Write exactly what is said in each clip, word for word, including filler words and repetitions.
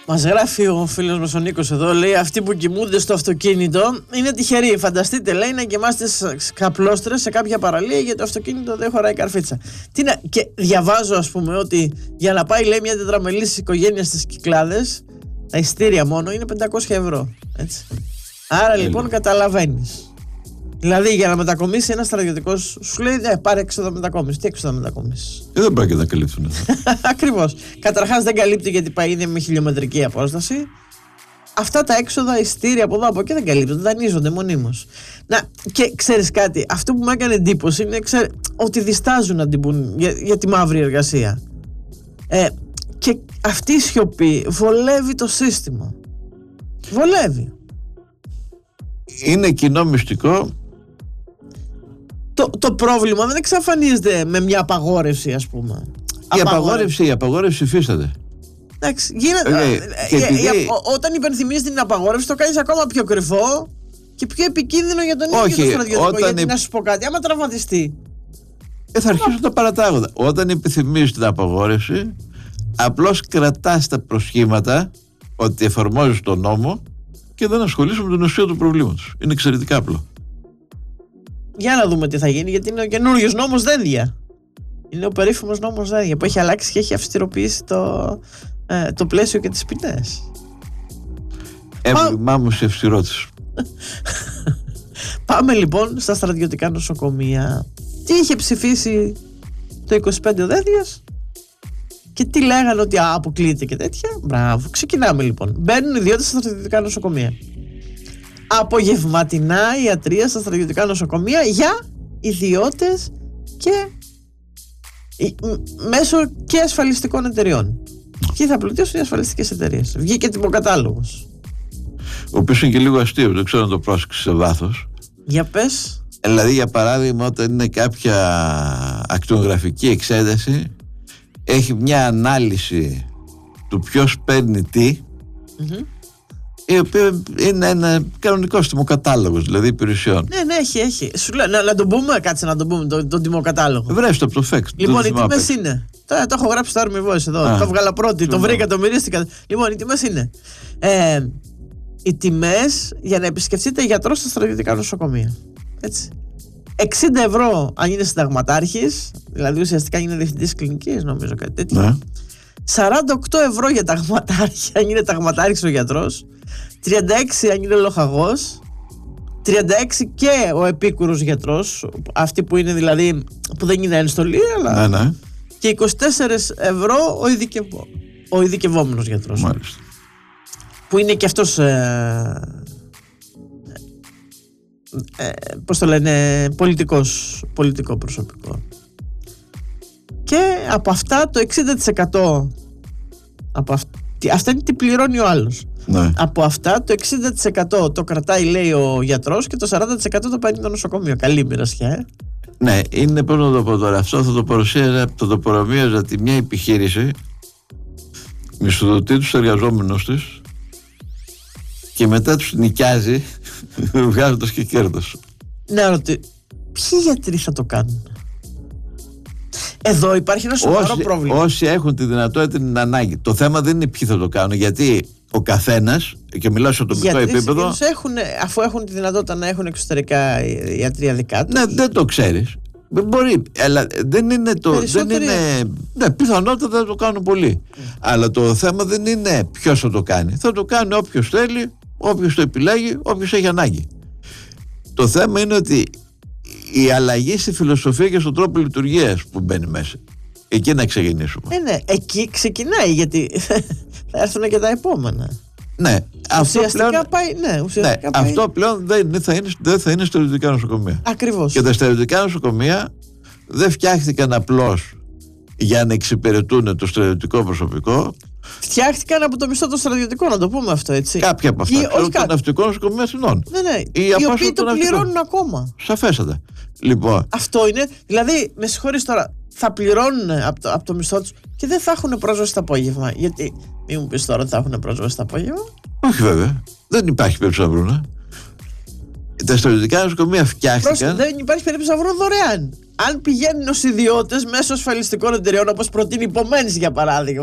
Μας γράφει ο φίλος μας ο Νίκος εδώ, λέει: αυτοί που κοιμούνται στο αυτοκίνητο είναι τυχεροί. Φανταστείτε, λέει, να κοιμάστε καπλώστρες σε κάποια παραλία γιατί το αυτοκίνητο δεν χωράει καρφίτσα. Τι να... Και διαβάζω, ας πούμε, ότι για να πάει, λέει, μια τετραμελής οικογένεια στις Κυκλάδες, τα ειστήρια μόνο είναι πεντακόσια ευρώ. Έτσι. Άρα Έλε. λοιπόν καταλαβαίνεις. Δηλαδή για να μετακομίσει ένα στρατιωτικός σου λέει: ναι, πάρε έξοδο μετακόμιση. Τι έξοδο μετακόμιση? Ε, δεν πάει και να καλύψουν. Ακριβώς. Καταρχάς δεν καλύπτει γιατί πάει είναι με χιλιομετρική απόσταση. Αυτά τα έξοδα, ειστήρια από εδώ από εκεί δεν καλύπτουν. Δανείζονται μονίμως. Να, και ξέρεις κάτι, αυτό που μου έκανε εντύπωση είναι ξέρε, ότι διστάζουν να την πούν για, για τη μαύρη εργασία. Ε, και αυτή η σιωπή βολεύει το σύστημα. Βολεύει. Είναι κοινό μυστικό. Το, το πρόβλημα δεν εξαφανίζεται με μια απαγόρευση, ας πούμε. Η απαγόρευση, η απαγόρευση υφίσταται. Εντάξει, γίνεται. Okay. Ε, επειδή... ε, ε, όταν υπενθυμίζεις την απαγόρευση, το κάνεις ακόμα πιο κρυφό και πιο επικίνδυνο για τον ίδιο και τον στρατιωτικό. Γιατί η... να σου πω κάτι, άμα τραυματιστεί. Ε, θα αρχίσουν τα παρατάγοντα. Όταν επιθυμείς την απαγόρευση, απλώς κρατάς τα προσχήματα ότι εφαρμόζεις τον νόμο και δεν ασχολείσαι με την ουσία του προβλήματος. Είναι εξαιρετικά απλό. Για να δούμε τι θα γίνει, γιατί είναι ο καινούριος νόμος Δένδια. Είναι ο περίφημος νόμος Δένδια που έχει αλλάξει και έχει αυστηροποιήσει το, ε, το πλαίσιο και τις ποινές. Έμβλημά μου σε αυστηρότης. Πάμε λοιπόν στα στρατιωτικά νοσοκομεία. Τι είχε ψηφίσει το είκοσι πέντε ο Δένδιας και τι λέγανε ότι α, αποκλείεται και τέτοια. Μπράβο, ξεκινάμε λοιπόν. Μπαίνουν ιδιώτες στα στρατιωτικά νοσοκομεία. Απογευματινά ιατρία στα στρατιωτικά νοσοκομεία για ιδιώτες και μέσω και ασφαλιστικών εταιριών. Και θα πλουτίσουν οι ασφαλιστικές εταιρείες. Βγήκε τιμοκατάλογος. Ο οποίος είναι και λίγο αστείο, δεν ξέρω να το πρόσεξες σε βάθος. Για πες. Δηλαδή για παράδειγμα όταν είναι κάποια ακτινογραφική εξέταση έχει μια ανάλυση του ποιος παίρνει τι, mm-hmm. η οποία είναι ένα κανονικός τιμοκατάλογος, δηλαδή υπηρεσιών. Ναι, ναι, έχει, έχει. Σου λέω, να, να τον πούμε, κάτσε να τον πούμε τον, τον τιμοκατάλογο. Βρες το από το φέξ. Λοιπόν, οι τιμές είναι. Το, το έχω γράψει στο Army Voice εδώ. Α, το βγάλα πρώτη, το βρήκα, το μυρίστηκα. Λοιπόν, οι τιμές είναι. Ε, οι τιμές για να επισκεφτείτε γιατρό στα στρατιωτικά νοσοκομεία. Έτσι. εξήντα ευρώ αν είναι συνταγματάρχης, δηλαδή ουσιαστικά είναι διευθυντής κλινικής, νομίζω κάτι τέτοιο. Ναι. σαράντα οκτώ ευρώ για ταγματάρχη, αν είναι ταγματάρχης ο γιατρός. τριάντα έξι αν είναι λοχαγός. τριάντα έξι και ο επίκουρος γιατρός, αυτοί που είναι δηλαδή, που δεν είναι ενστολή, αλλά. Ναι, ναι. Και είκοσι τέσσερα ευρώ ο, ειδικευ... ο ειδικευόμενος γιατρός. Μάλιστα. Που είναι και αυτός. Ε... Ε, πώς το λένε, πολιτικός, πολιτικό προσωπικό. Και από αυτά το εξήντα τοις εκατό από αυ... αυτά είναι τι πληρώνει ο άλλος. Ναι. Από αυτά το εξήντα τοις εκατό το κρατάει, λέει, ο γιατρός και το σαράντα τοις εκατό το παίρνει το νοσοκομείο. Καλή μοιρασιά, ε. Ναι, είναι, πώς να το πω τώρα, αυτό θα το παρουσίαζα, θα το παρομοίαζα ότι μια επιχείρηση μισθοδοτεί τους εργαζόμενους της και μετά τους νοικιάζει βγάζοντας και κέρδος. Ναι, ρωτή, ποιοι γιατροί θα το κάνουν? Εδώ υπάρχει ένα σοβαρό όσοι, πρόβλημα. Όσοι έχουν τη δυνατότητα, την ανάγκη. Το θέμα δεν είναι ποιοι θα το κάνουν, γιατί ο καθένας, και μιλάω σε ατομικό επίπεδο, έχουν, αφού έχουν τη δυνατότητα να έχουν εξωτερικά ιατρία δικά τους. Ναι, δεν το ξέρεις. Μπορεί, αλλά δεν είναι το. Δεν είναι, ναι, πιθανότατα θα το κάνουν πολλοί. Mm. Αλλά το θέμα δεν είναι ποιος θα το κάνει. Θα το κάνει όποιος θέλει, όποιος το επιλέγει, όποιος έχει ανάγκη. Το θέμα είναι ότι η αλλαγή στη φιλοσοφία και στον τρόπο λειτουργίας που μπαίνει μέσα. Εκεί να ξεκινήσουμε. Ε, ναι, εκεί ξεκινάει, γιατί θα έρθουν και τα επόμενα. Ναι, ουσιαστικά αυτό πλέον, πάει, ναι, ουσιαστικά ναι, πάει. αυτό πλέον δεν θα είναι, δεν θα είναι στρατιωτικά νοσοκομεία. Ακριβώς. Και τα στρατιωτικά νοσοκομεία δεν φτιάχτηκαν απλώς για να εξυπηρετούν το στρατιωτικό προσωπικό. Φτιάχτηκαν από το μισθό των στρατιωτικών, να το πούμε αυτό, έτσι. Κάποια από αυτά. Ή, των ναυτικών νοσοκομείων εθνών. Ναι, ναι. Οι, οι οποίοι το πληρώνουν ακόμα. Σαφέστατα. Λοιπόν. Αυτό είναι. Δηλαδή, με συγχωρείς τώρα, θα πληρώνουν από το, από το μισθό τους και δεν θα έχουν πρόσβαση το απόγευμα. Γιατί, μην μου πεις τώρα ότι θα έχουν πρόσβαση το απόγευμα. Όχι, βέβαια. Δεν υπάρχει περίπτωση να βρουν. Τα στρατιωτικά νοσοκομεία φτιάχτηκαν. Πρόσεχε, δεν υπάρχει περίπτωση να βρουν δωρεάν. Αν πηγαίνουν ως ιδιώτες μέσω ασφαλιστικών εταιρεών, όπως προτείνει η Πομένης για παράδειγμα,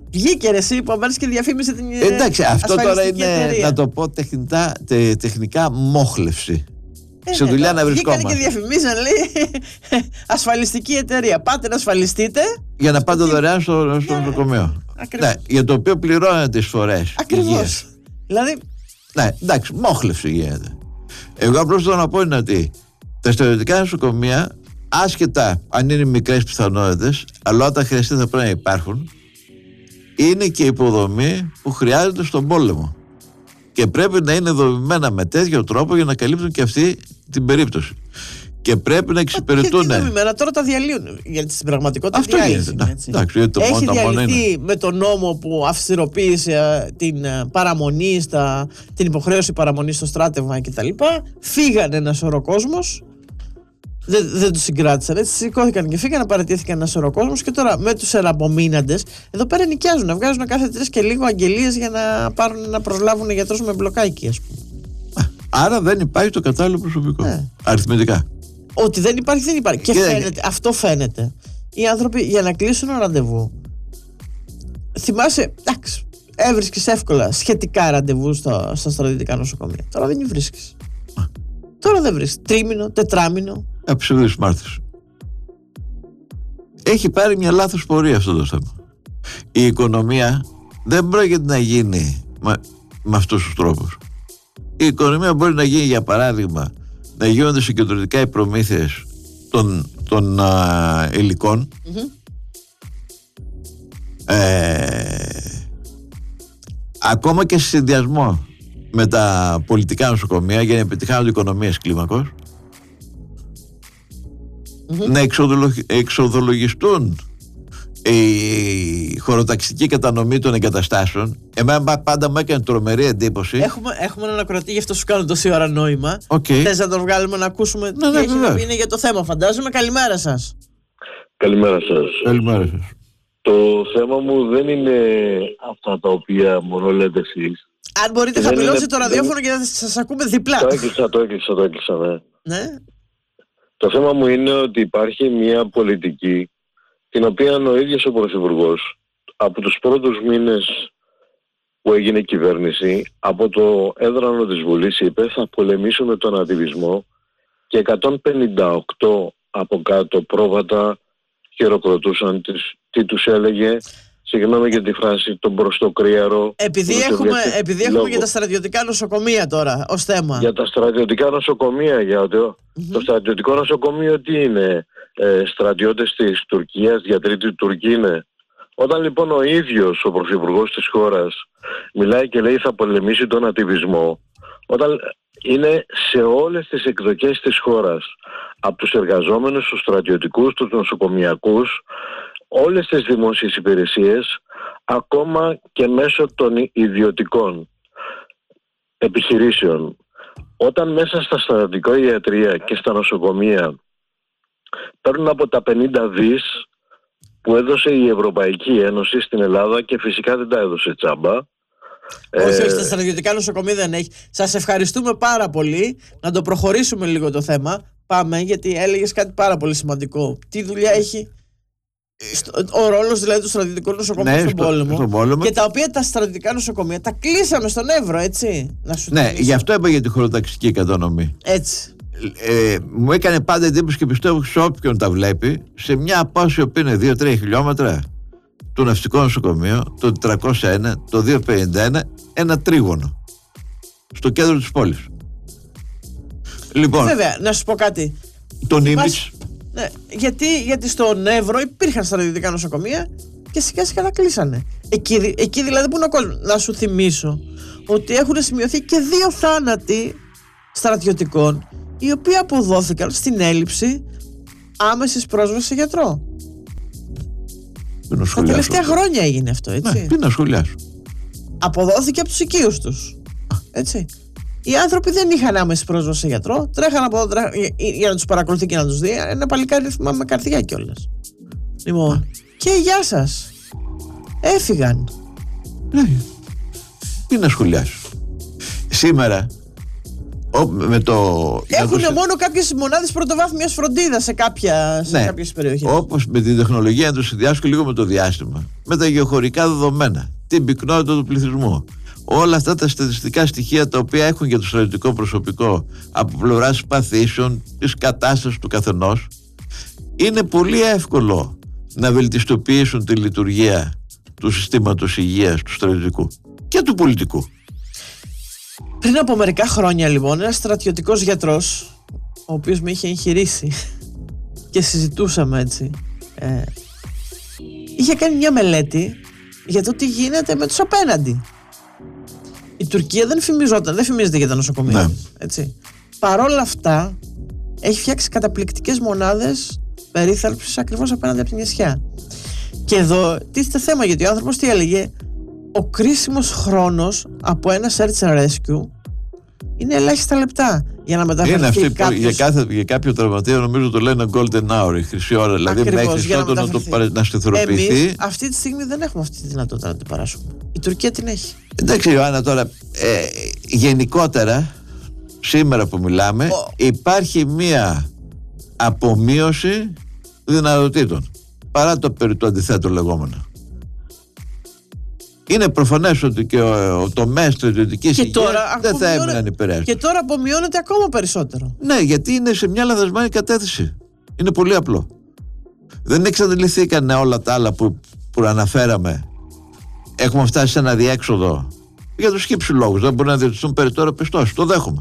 Βγήκε ρε εσύ που αμπάρεις και διαφήμισε την ε, εντάξει, αυτό τώρα είναι, εταιρεία. να το πω τεχνητά, τε, τεχνικά μόχλευση. Ε, σε δουλειά να βρισκόμαστε. Βγήκανε και διαφημίζαν, λέει, ασφαλιστική εταιρεία. Πάτε να ασφαλιστείτε. Για να πάτε δωρεάν στο, στο νοσοκομείο. Ναι, για το οποίο πληρώνετε τις φορές. Ακριβώς. Δηλαδή. Ναι, εντάξει, μόχλευση γίνεται. Εγώ απλώς θέλω να πω είναι ότι τα στρατιωτικά νοσοκομεία, άσχετα αν είναι μικρές πιθανότητες, αλλά όταν χρειαστεί θα πρέπει να υπάρχουν, είναι και υποδομή που χρειάζεται στον πόλεμο. Και πρέπει να είναι δομημένα με τέτοιο τρόπο για να καλύπτουν και αυτή την περίπτωση. Και πρέπει να εξυπηρετούν. Και δομημένα, τώρα τα διαλύουν. Γιατί στην πραγματικότητα αυτό διάλυση, γίνεται. Ναι, εντάξει, το έχει μόνο, διαλυθεί είναι. με τον νόμο που αυστηροποίησε την παραμονή, στα, την υποχρέωση παραμονή στο στράτευμα κτλ. Φύγανε ένα σωρό κόσμος. Δεν, δεν τους συγκράτησαν. Έτσι σηκώθηκαν και φύγανε, παραιτήθηκαν ένα σωρό κόσμος. Και τώρα με τους εναπομείναντες εδώ πέρα νοικιάζουν. Βγάζουν κάθε τρεις και λίγο αγγελίες για να, πάρουν, να προσλάβουν γιατρούς με μπλοκάκι, ας πούμε. Άρα δεν υπάρχει το κατάλληλο προσωπικό. Ναι. Αριθμητικά. Ότι δεν υπάρχει, δεν υπάρχει. Και, και φαίνεται, αυτό φαίνεται. Οι άνθρωποι για να κλείσουν ένα ραντεβού. Θυμάσαι, εντάξει, έβρισκες εύκολα σχετικά ραντεβού στα, στα στρατιωτικά νοσοκομεία. Τώρα δεν βρίσκεις. Τώρα δεν βρίσκεις. Τρίμηνο, τετράμηνο. Αψηφίσεις μάρτυρες. Έχει πάρει μια λάθος πορεία αυτό το θέμα. Η οικονομία δεν πρόκειται να γίνει με, με αυτούς τους τρόπους. Η οικονομία μπορεί να γίνει, για παράδειγμα, να γίνονται συγκεντρωτικά οι προμήθειες των, των α, υλικών. Mm-hmm. Ε, ακόμα και σε συνδυασμό με τα πολιτικά νοσοκομεία για να επιτυχάνονται οικονομίες κλίμακος. Mm-hmm. Να εξοδολογ, εξοδολογιστούν η χωροταξική κατανομή των εγκαταστάσεων. Εμένα πάντα μου έκανε τρομερή εντύπωση. Έχουμε, έχουμε έναν ακροατή, γι' αυτό σου κάνω τόση ώρα νόημα. Okay. Θες να τον βγάλουμε να ακούσουμε ναι, τι ναι, έχει να πει, είναι για το θέμα, φαντάζομαι. Καλημέρα σας. Καλημέρα σας. Καλημέρα σας. Το θέμα μου δεν είναι αυτά τα οποία μόνο λέτε εσείς. Αν μπορείτε θα χαμηλώσετε το ραδιόφωνο δεν... και θα σας ακούμε διπλά. Το έκλεισα, το έκλεισα, το έκλεισα, ναι. ναι. Το θέμα μου είναι ότι υπάρχει μια πολιτική την οποία ο ίδιος ο Πρωθυπουργός από τους πρώτους μήνες που έγινε η κυβέρνηση, από το έδρανο της Βουλής είπε θα πολεμήσουμε τον ατιβισμό και εκατόν πενήντα οκτώ από κάτω πρόβατα χειροκροτούσαν τις, τι τους έλεγε, συγγνώμη για τη φράση, τον μπροστοκρίαρο. Επειδή έχουμε, επειδή έχουμε για τα στρατιωτικά νοσοκομεία τώρα ως θέμα. Για τα στρατιωτικά νοσοκομεία, για το, mm-hmm. το στρατιωτικό νοσοκομείο τι είναι, ε, στρατιώτες της Τουρκίας, γιατροί του Τουρκία είναι. Όταν λοιπόν ο ίδιος ο πρωθυπουργός της χώρας μιλάει και λέει θα πολεμήσει τον ατιβισμό, όταν είναι σε όλες τις εκδοχές της χώρας, από τους εργαζόμενους, τους στρατιωτικούς, τους νοσοκομιακούς, όλες τις δημόσιες υπηρεσίες, ακόμα και μέσω των ιδιωτικών επιχειρήσεων. Όταν μέσα στα στρατιωτικά ιατρεία και στα νοσοκομεία παίρνουν από τα πενήντα δις που έδωσε η Ευρωπαϊκή Ένωση στην Ελλάδα, και φυσικά δεν τα έδωσε τσάμπα. Όχι, όχι, στα στρατιωτικά νοσοκομεία δεν έχει. Σας ευχαριστούμε πάρα πολύ. Να το προχωρήσουμε λίγο το θέμα. Πάμε, γιατί έλεγες κάτι πάρα πολύ σημαντικό. Τι δουλειά έχει ο ρόλος δηλαδή του στρατιωτικού νοσοκομείου ναι, στον, στο, πόλεμο, στον πόλεμο. Και τα οποία τα στρατιωτικά νοσοκομεία τα κλείσαμε στον Εύρο, έτσι. Να σου ναι, τονίσω. Γι' αυτό είπα για τη χωροταξική κατανομή. Έτσι. Ε, μου έκανε πάντα εντύπωση και πιστεύω σε όποιον τα βλέπει, σε μια απόσταση που είναι δύο με τρία χιλιόμετρα, το ναυτικό νοσοκομείο, το τετρακόσια ένα, το διακόσια πενήντα ένα, ένα τρίγωνο στο κέντρο της πόλης. Λοιπόν, βέβαια, να σου πω κάτι. Τον Ήμιτς. Ναι, γιατί, γιατί στον Εύρο υπήρχαν στρατιωτικά νοσοκομεία και σιγά σιγά τα κλείσανε. Εκεί, εκεί δηλαδή που είναι ο κόσμος. Να σου θυμίσω ότι έχουν σημειωθεί και δύο θάνατοι στρατιωτικών, οι οποίοι αποδόθηκαν στην έλλειψη άμεσης πρόσβασης σε γιατρό. Τα τελευταία χρόνια έγινε αυτό, έτσι. Ναι, πει να σχολιάσω. Αποδόθηκε από τους οικείους τους. Έτσι. Οι άνθρωποι δεν είχαν άμεση πρόσβαση σε γιατρό, τρέχαν από εδώ τρέχαν, για, για να τους παρακολουθεί και να τους δει. Ένα παλικάρι θυμάμαι με καρδιά κιόλας. Λοιπόν, και γεια σας. Έφυγαν. Ναι. Τι να σχολιάσω. Σήμερα Ο, με το, έχουν το... μόνο κάποιες μονάδες πρωτοβάθμιας φροντίδας σε, κάποια, σε ναι, κάποιες περιοχές. Όπως με την τεχνολογία, να το συνδυάσω και λίγο με το διάστημα, με τα γεωχωρικά δεδομένα, την πυκνότητα του πληθυσμού, όλα αυτά τα στατιστικά στοιχεία τα οποία έχουν για το στρατιωτικό προσωπικό από πλευράς παθήσεων, της κατάστασης του καθενός, είναι πολύ εύκολο να βελτιστοποιήσουν τη λειτουργία του συστήματος υγείας του στρατιωτικού και του πολιτικού. Πριν από μερικά χρόνια λοιπόν, ένας στρατιωτικός γιατρός, ο οποίος με είχε εγχειρήσει και συζητούσαμε έτσι, ε, είχε κάνει μια μελέτη για το τι γίνεται με τους απέναντι. Η Τουρκία δεν φημιζόταν, δεν φημίζεται για τα νοσοκομεία, ναι, έτσι. Παρόλα αυτά έχει φτιάξει καταπληκτικές μονάδες περίθαλψης ακριβώς απέναντι από την νησιά. Και εδώ τίθεται θέμα, γιατί ο άνθρωπος τι έλεγε: ο κρίσιμος χρόνος από ένα search and rescue είναι ελάχιστα λεπτά για να μεταφερθεί κάποιος... για, κάθε, για κάποιο τραυματία νομίζω το λένε golden hour, η χρυσή ώρα, δηλαδή μέχρι τότε να, το, να σταθεροποιηθεί. Εμείς αυτή τη στιγμή δεν έχουμε αυτή τη δυνατότητα να την παράσουμε. Η Τουρκία την έχει. Εντάξει Ιωάννα, τώρα ε, γενικότερα σήμερα που μιλάμε ο... υπάρχει μία απομείωση δυνατοτήτων παρά το περί του αντιθέτου λεγόμενο. Είναι προφανές ότι και ο, ο τομέας στρατιωτικής υγείας δεν θα έμειναν υπερέσπιστοι. Και τώρα απομειώνεται ακόμα περισσότερο. Ναι, γιατί είναι σε μια λανθασμένη κατεύθυνση. Είναι πολύ απλό. Δεν εξαντληθήκαν όλα τα άλλα που, που αναφέραμε. Έχουμε φτάσει σε ένα διέξοδο για τους χύψους λόγους. Δεν μπορεί να διατηρηθούν περαιτέρω πιστώσεις. Το δέχομαι.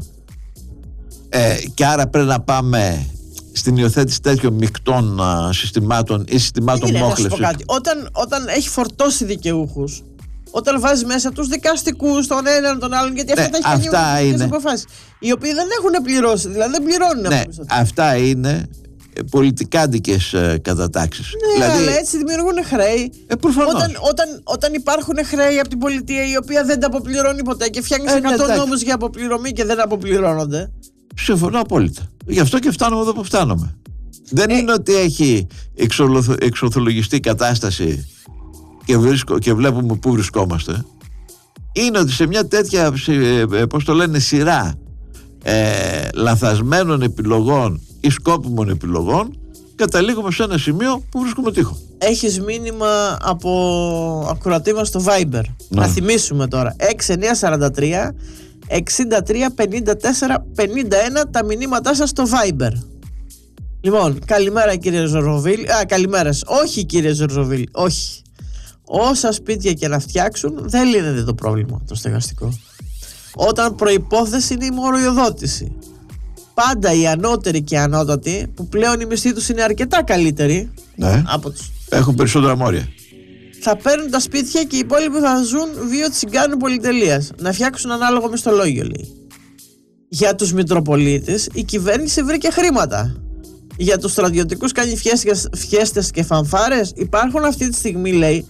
Ε, και άρα πρέπει να πάμε στην υιοθέτηση τέτοιων μεικτών α, συστημάτων ή συστημάτων μόχλευσης. Όταν, όταν έχει φορτώσει δικαιούχους, όταν βάζει μέσα τους δικαστικούς, τον έναν, τον άλλον, γιατί ναι, αυτά τα έχει κάνει με αποφάσεις, οι οποίοι δεν έχουν πληρώσει, δηλαδή δεν πληρώνουν. Ναι, αυτά είναι πολιτικάντικες ε, κατατάξεις. Ναι, δηλαδή, αλλά έτσι δημιουργούν χρέη. Ε, προφανώς. Όταν, όταν, όταν υπάρχουν χρέη από την πολιτεία η οποία δεν τα αποπληρώνει ποτέ και φτιάχνει ε, εκατό ναι, νόμους για αποπληρωμή και δεν αποπληρώνονται. Συμφωνώ απόλυτα. Γι' αυτό και φτάνουμε εδώ που φτάνουμε. Δεν ε, είναι ότι έχει εξορθολογιστεί κατάσταση και, βρίσκω, και βλέπουμε πού βρισκόμαστε. Είναι ότι σε μια τέτοια, πώς το λένε, σειρά ε, λαθασμένων επιλογών ή σκόπιμων επιλογών, καταλήγουμε σε ένα σημείο που βρίσκουμε τείχο. Έχεις μήνυμα από ακροατή μας στο Viber. Να, να θυμίσουμε τώρα. έξι εννιά τέσσερα τρία εξήντα τρία πενήντα τέσσερα πενήντα ένα τα μηνύματά σας στο Viber. Λοιπόν, καλημέρα κύριε Ζορζοβίλ. Α, καλημέρα. Όχι κύριε Ζορζοβίλ, όχι. Όσα σπίτια και να φτιάξουν δεν λύνεται το πρόβλημα το στεγαστικό. Όταν προϋπόθεση είναι η μοροϊοδότηση. Πάντα οι ανώτεροι και οι ανώτατοι, που πλέον οι μισθοί τους είναι αρκετά καλύτεροι, ναι, από τους... έχουν περισσότερα μόρια, θα παίρνουν τα σπίτια και οι υπόλοιποι θα ζουν βίο τσιγκάνου πολυτελείας. Να φτιάξουν ανάλογο μισθολόγιο, λέει. Για τους Μητροπολίτες η κυβέρνηση βρήκε χρήματα. Για τους στρατιωτικούς κάνει φιέστες και φανφάρες. Υπάρχουν αυτή τη στιγμή, λέει,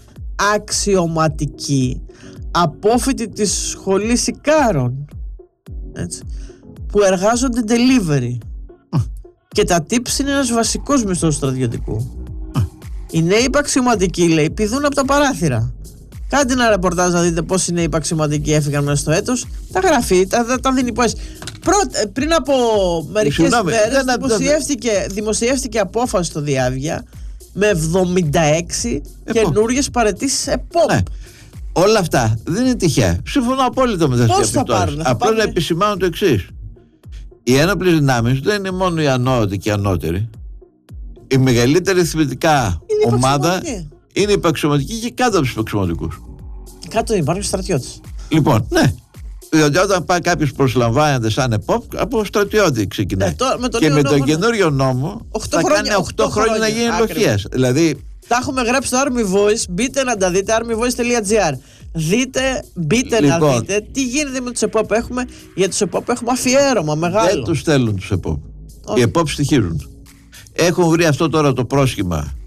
αξιωματικοί απόφοιτοι της σχολής Ικάρων, έτσι, που εργάζονται delivery. Και τα tips είναι ένας βασικός μισθός στρατιωτικού. Οι νέοι υπαξιωματικοί, λέει, πηδούν από τα παράθυρα. Κάντε ένα ρεπορτάζ να δείτε πώς οι νέοι υπαξιωματικοί έφυγαν μέσα στο έτος. Τα γράφει, τα, τα, τα δίνει πώς. Πρώτα, πριν από μερικές μέρες δημοσιεύτηκε, δημοσιεύτηκε απόφαση στο Διάβια με εβδομήντα έξι καινούριες παραιτήσεις ΕΠΟΠ. Ναι. Όλα αυτά δεν είναι τυχαία. Συμφωνώ απόλυτα με τα διαπιστώσεις. Απλώς να επισημάνω το εξής. Οι ένοπλες δυνάμεις δεν είναι μόνο οι ανώτεροι και οι ανώτεροι. Η μεγαλύτερη αριθμητικά ομάδα είναι υπαξιωματική και κάτω από τους υπαξιωματικούς. Κάτω υπάρχουν στρατιώτες. Λοιπόν, ναι. Διότι όταν πάει κάποιος προσλαμβάνεται σαν ΕΠΟΠ, από στρατιώτη ξεκινάει. Ναι, το, με και με τον καινούριο νόμο θα χρόνια, κάνει οκτώ χρόνια να γίνει λοχιές. Δηλαδή, τα έχουμε γράψει στο Army Voice. Μπείτε να τα δείτε, army voice τελεία gr. Δείτε, μπείτε λοιπόν, να δείτε τι γίνεται με τους ΕΠΟΠ. Έχουμε, για τους ΕΠΟΠ έχουμε αφιέρωμα μεγάλο. Δεν τους θέλουν τους ΕΠΟΠ. Οι ΕΠΟΠ στοιχίζουν. Έχουν βρει αυτό τώρα το πρόσχημα